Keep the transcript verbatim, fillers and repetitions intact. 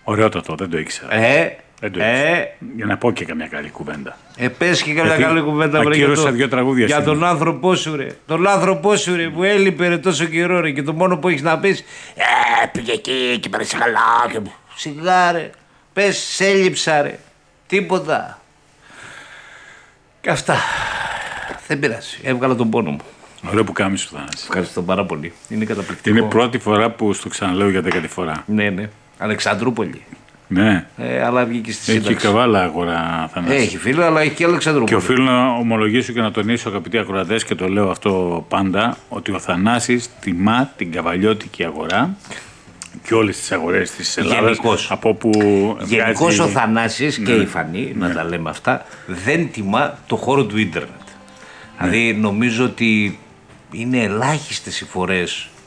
Ωραιότατο, δεν το ήξερα. Ε, δεν το ε, ήξερα. Για να πω και καμιά καλή κουβέντα. Ε, πες και καμιά Γιατί καλή κουβέντα βρε, για, ακύρωσα το, δύο τραγούδια για σήμερα. τον άνθρωπό σου ρε. Τον άνθρωπό σου ρε που έλειπε ρε τόσο καιρό ρε. Και το μόνο που έχεις να πεις Ε, πήγε εκεί και πέρασε καλά και... Σιγά ρε. Πες σ' έλειψα ρε. Τίποτα. Και αυτά. Δεν πειράζει. Έβγαλα τον πόνο μου. Ωραίο που κάμεις σου, Θανάση. Ευχαριστώ πάρα πολύ. Είναι καταπληκτικό. Είναι πρώτη φορά που στο ξαναλέω για δέκατη φορά. Ναι, ναι. Αλεξανδρούπολη. Ναι. Ε, αλλά βγήκε στη Έχει σύνταξη. καβάλα αγορά, Θανάση. Έχει φίλο, αλλά έχει και Αλεξανδρούπολη. Και οφείλω να ομολογήσω και να τονίσω, αγαπητοί ακροατές, και το λέω αυτό πάντα, ότι ο Θανάσης τιμά την καβαλιώτικη αγορά και όλες τις αγορές της Ελλάδας. Γενικώς. Από όπου Γενικώς βγάζει... ο Θανάσης ναι. και η Φανή, ναι. να τα λέμε αυτά, δεν τιμά το χώρο του ίντερνετ. Ναι. Δηλαδή νομίζω ότι είναι ελάχιστες οι φορές